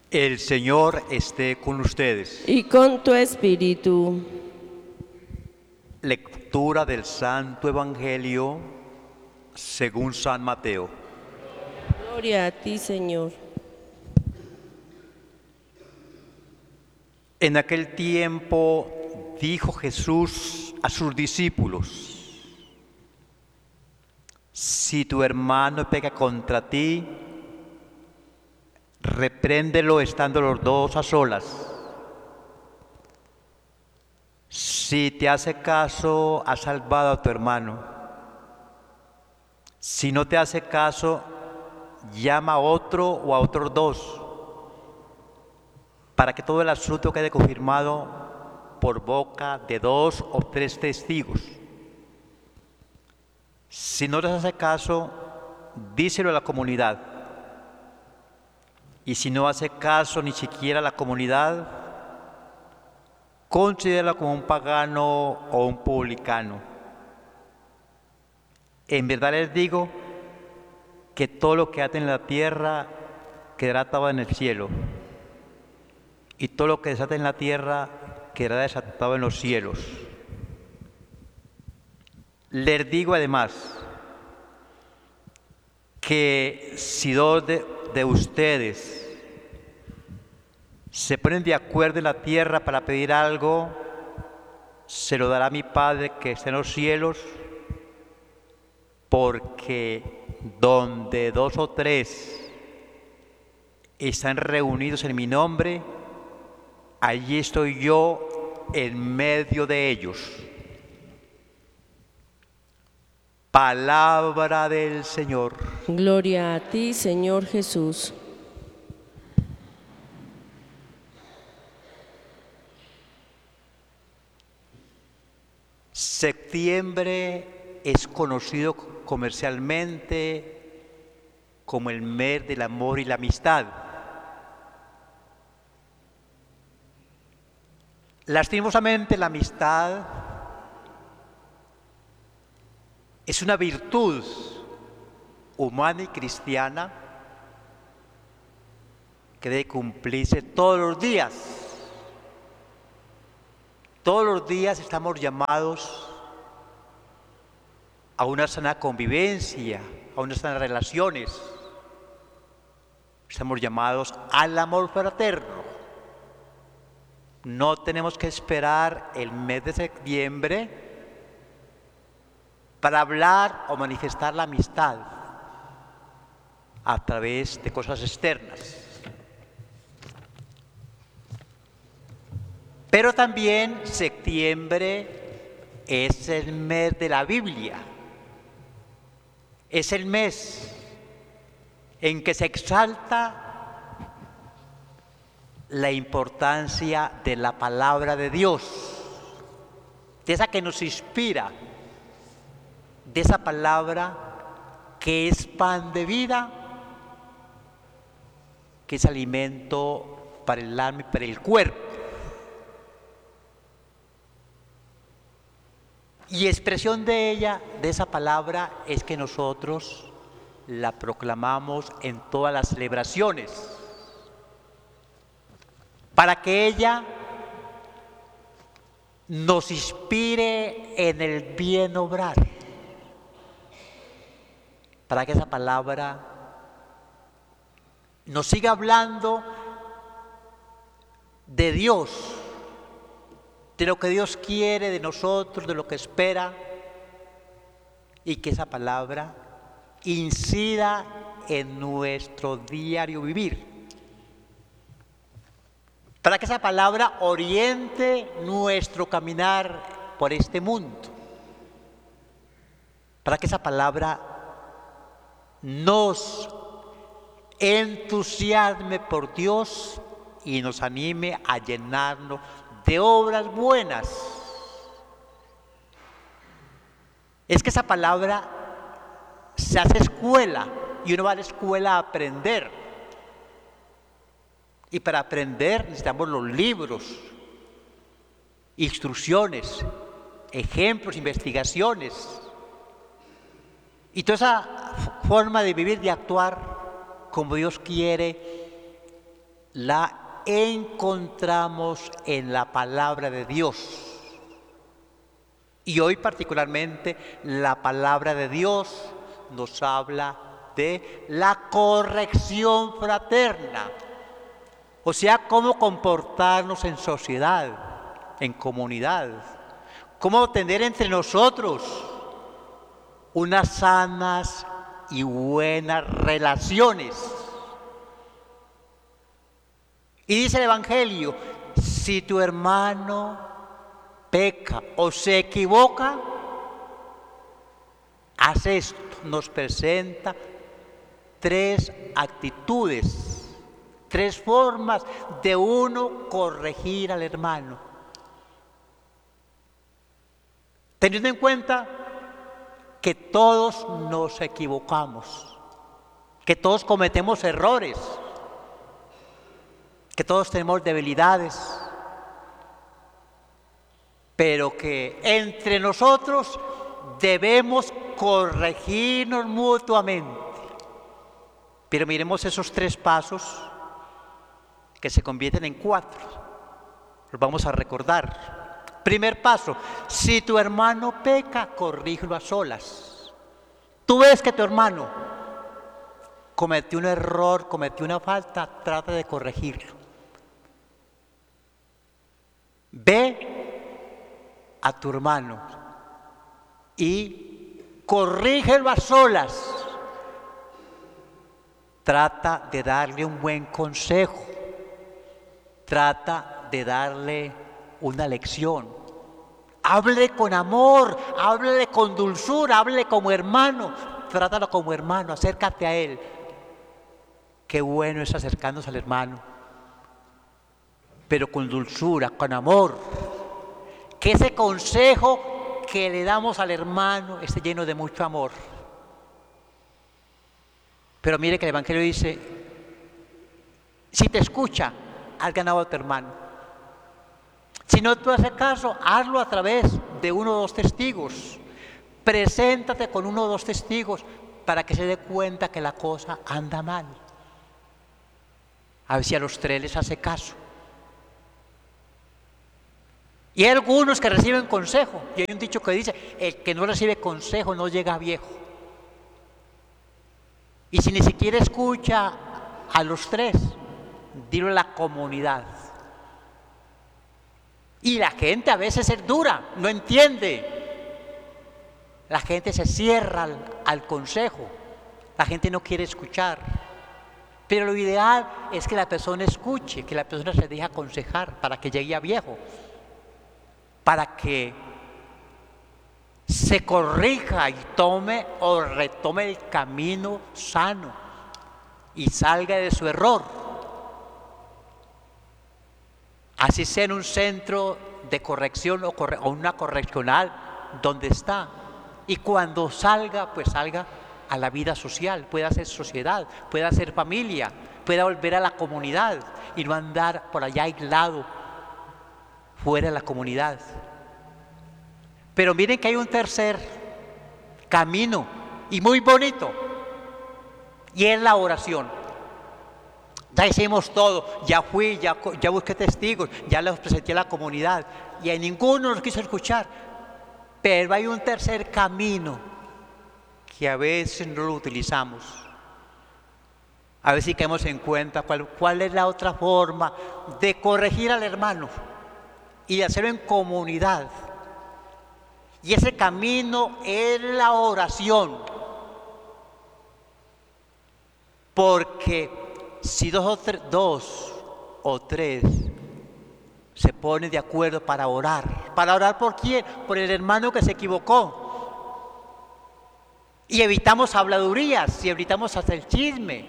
El Señor esté con ustedes. Y con tu espíritu. Lectura del Santo Evangelio según San Mateo. Gloria a ti, Señor. En aquel tiempo dijo Jesús a sus discípulos: si tu hermano peca contra ti, repréndelo estando los dos a solas. Si te hace caso, has salvado a tu hermano. Si no te hace caso, llama a otro o a otros dos, para que todo el asunto quede confirmado por boca de 2 o 3 testigos. Si no les hace caso, díselo a la comunidad. Y si no hace caso ni siquiera a la comunidad, considéralo como un pagano o un publicano. En verdad les digo que todo lo que aten en la tierra quedará atado en el cielo, y todo lo que desaten en la tierra quedará desatado en los cielos. Les digo además que si 2 de ustedes se ponen de acuerdo en la tierra para pedir algo, se lo dará mi Padre que está en los cielos, porque donde 2 o 3 están reunidos en mi nombre, allí estoy yo en medio de ellos. Palabra del Señor. Gloria a ti, Señor Jesús. Septiembre es conocido comercialmente como el mes del amor y la amistad. Lastimosamente, la amistad es una virtud humana y cristiana que debe cumplirse todos los días. Todos los días estamos llamados a una sana convivencia, a unas sanas relaciones. Estamos llamados al amor fraterno. No tenemos que esperar el mes de septiembre para hablar o manifestar la amistad a través de cosas externas. Pero también septiembre es el mes de la Biblia. Es el mes en que se exalta la importancia de la palabra de Dios, de esa que nos inspira, de esa palabra que es pan de vida, que es alimento para el alma y para el cuerpo. Y expresión de ella, de esa palabra, es que nosotros la proclamamos en todas las celebraciones, para que ella nos inspire en el bien obrar, para que esa palabra nos siga hablando de Dios, de lo que Dios quiere de nosotros, de lo que espera, y que esa palabra incida en nuestro diario vivir, para que esa palabra oriente nuestro caminar por este mundo, para que esa palabra nos entusiasme por Dios y nos anime a llenarnos de obras buenas. Es que esa palabra se hace escuela y uno va a la escuela a aprender. Y para aprender necesitamos los libros, instrucciones, ejemplos, investigaciones. Y toda esa forma de vivir, de actuar como Dios quiere, la encontramos en la palabra de Dios. Y hoy particularmente la palabra de Dios nos habla de la corrección fraterna. O sea, cómo comportarnos en sociedad, en comunidad, cómo tener entre nosotros unas sanas y buenas relaciones. Y dice el Evangelio, si tu hermano peca o se equivoca, haz esto. Nos presenta 3 actitudes, 3 formas de uno corregir al hermano. Teniendo en cuenta que todos nos equivocamos, que todos cometemos errores, que todos tenemos debilidades, pero que entre nosotros debemos corregirnos mutuamente. Pero miremos esos 3 pasos que se convierten en 4. Los vamos a recordar. Primer paso, si tu hermano peca, corrígelo a solas. Tú ves que tu hermano cometió un error, cometió una falta, trata de corregirlo. Ve a tu hermano y corrígelo a solas. Trata de darle un buen consejo. Trata de darle una lección. Hable con amor, háblele con dulzura, háblele como hermano. Trátalo como hermano, acércate a él. Qué bueno es acercarnos al hermano, pero con dulzura, con amor. Que ese consejo que le damos al hermano esté lleno de mucho amor. Pero mire que el Evangelio dice, si te escucha, has ganado a tu hermano. Si no te hace caso, hazlo a través de 1 o 2 testigos. Preséntate con 1 o 2 testigos para que se dé cuenta que la cosa anda mal. A ver si a los 3 les hace caso. Y hay algunos que reciben consejo. Y hay un dicho que dice, el que no recibe consejo no llega a viejo. Y si ni siquiera escucha a los 3, dilo a la comunidad. Y la gente a veces es dura, no entiende. La gente se cierra al consejo. La gente no quiere escuchar. Pero lo ideal es que la persona escuche, que la persona se deje aconsejar para que llegue a viejo. Para que se corrija y tome o retome el camino sano y salga de su error. Así sea en un centro de corrección o una correccional donde está. Y cuando salga, pues salga a la vida social, pueda hacer sociedad, pueda hacer familia, pueda volver a la comunidad y no andar por allá aislado, fuera de la comunidad. Pero miren que hay un tercer camino y muy bonito, y es la oración. Ya hicimos todo, ya fui, ya busqué testigos, ya los presenté a la comunidad y a ninguno nos quiso escuchar. Pero hay un tercer camino que a veces no lo utilizamos. A ver si caemos en cuenta cuál es la otra forma de corregir al hermano y de hacerlo en comunidad. Y ese camino es la oración. Porque si dos o tres se ponen de acuerdo para orar ¿por quién? Por el hermano que se equivocó. Y evitamos habladurías, y evitamos hasta el chisme.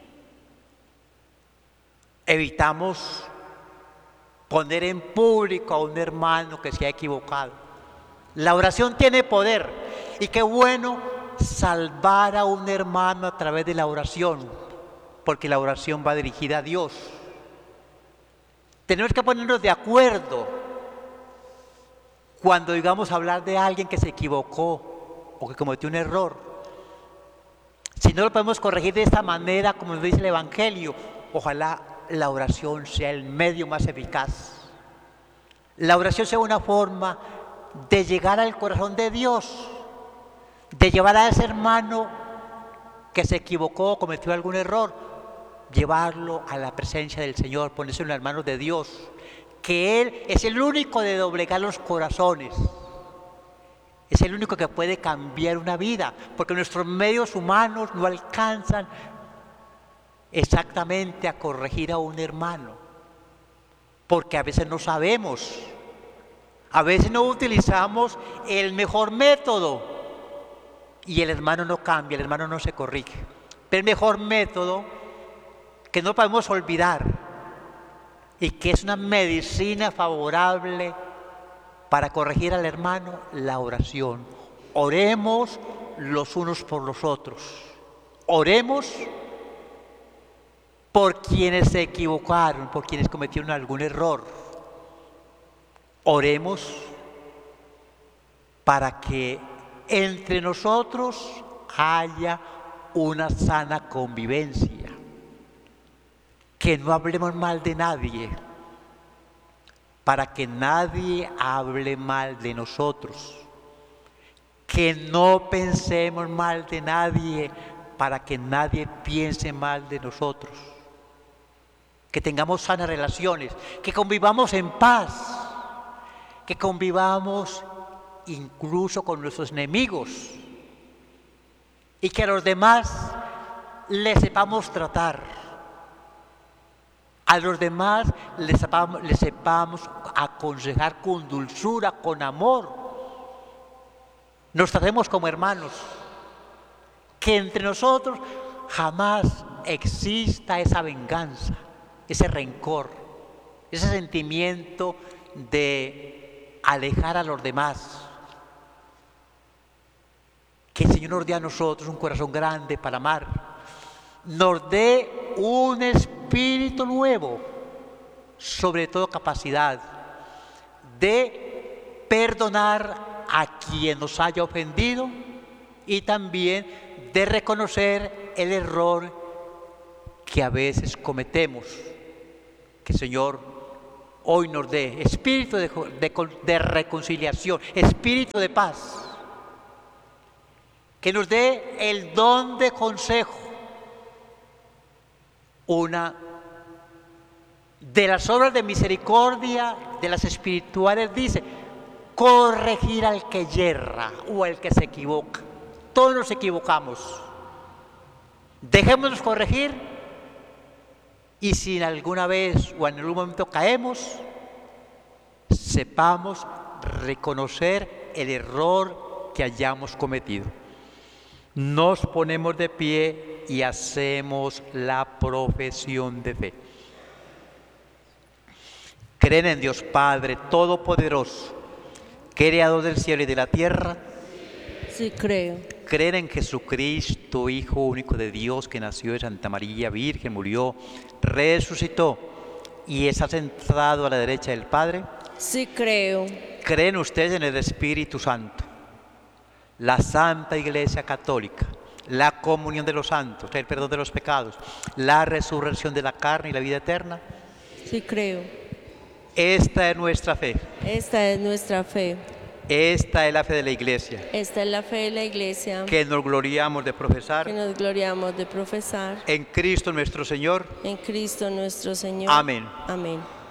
Evitamos poner en público a un hermano que se ha equivocado. La oración tiene poder, y qué bueno salvar a un hermano a través de la oración, porque la oración va dirigida a Dios. Tenemos que ponernos de acuerdo cuando digamos hablar de alguien que se equivocó o que cometió un error. Si no lo podemos corregir de esta manera, como nos dice el Evangelio, ojalá la oración sea el medio más eficaz. La oración sea una forma de llegar al corazón de Dios, de llevar a ese hermano que se equivocó, cometió algún error, llevarlo a la presencia del Señor, ponerse en las manos de Dios, que Él es el único de doblegar los corazones. Es el único que puede cambiar una vida, porque nuestros medios humanos no alcanzan exactamente a corregir a un hermano, porque a veces no sabemos, a veces no utilizamos el mejor método y el hermano no cambia, el hermano no se corrige. Pero el mejor método que no podemos olvidar y que es una medicina favorable para corregir al hermano, la oración. Oremos los unos por los otros. Oremos por quienes se equivocaron, por quienes cometieron algún error. Oremos para que entre nosotros haya una sana convivencia. Que no hablemos mal de nadie, para que nadie hable mal de nosotros. Que no pensemos mal de nadie, para que nadie piense mal de nosotros. Que tengamos sanas relaciones, que convivamos en paz, que convivamos incluso con nuestros enemigos y que a los demás les sepamos tratar. A los demás les sepamos aconsejar con dulzura, con amor. Nos tratemos como hermanos. Que entre nosotros jamás exista esa venganza, ese rencor, ese sentimiento de alejar a los demás. Que el Señor nos dé a nosotros un corazón grande para amar. Nos dé un espíritu nuevo, sobre todo capacidad de perdonar a quien nos haya ofendido y también de reconocer el error que a veces cometemos. Que el Señor hoy nos dé espíritu de reconciliación, espíritu de paz. Que nos dé el don de consejo. Una de las obras de misericordia, de las espirituales, dice, corregir al que yerra o al que se equivoca. Todos nos equivocamos. Dejémonos corregir y si en alguna vez o en algún momento caemos, sepamos reconocer el error que hayamos cometido. Nos ponemos de pie y hacemos la profesión de fe. Creen en Dios Padre Todopoderoso, Creador del cielo y de la tierra. Sí, creo. Creen en Jesucristo, Hijo único de Dios, que nació de Santa María Virgen, murió, resucitó y está sentado a la derecha del Padre. Sí, creo. Creen ustedes en el Espíritu Santo, la Santa Iglesia Católica, la comunión de los santos, el perdón de los pecados, la resurrección de la carne y la vida eterna. Sí, creo. Esta es nuestra fe. Esta es nuestra fe. Esta es la fe de la Iglesia. Esta es la fe de la Iglesia. Que nos gloriamos de profesar. Que nos gloriamos de profesar. En Cristo nuestro Señor. En Cristo nuestro Señor. Amén. Amén.